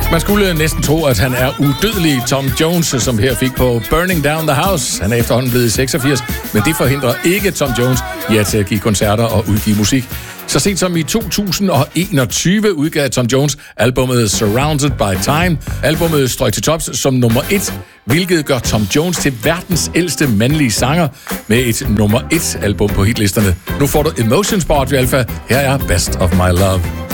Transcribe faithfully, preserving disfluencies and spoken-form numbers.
Man skulle næsten tro, at han er udødelig Tom Jones, som her fik på Burning Down the House. Han er efterhånden blevet seksogfirs, men det forhindrer ikke Tom Jones i at give koncerter og udgive musik. Så sent som i to tusind og enogtyve udgav Tom Jones albummet Surrounded by Time. Albummet strøg til tops som nummer et, hvilket gør Tom Jones til verdens ældste mandlige sanger med et nummer et album på hitlisterne. Nu får du Emotions på Radio Alpha. Her er Best of My Love.